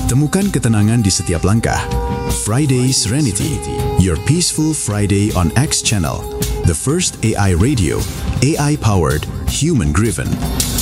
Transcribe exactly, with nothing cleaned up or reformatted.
Temukan ketenangan di setiap langkah. Friday Serenity, your peaceful Friday on X Channel, the first A I radio, A I powered, human driven.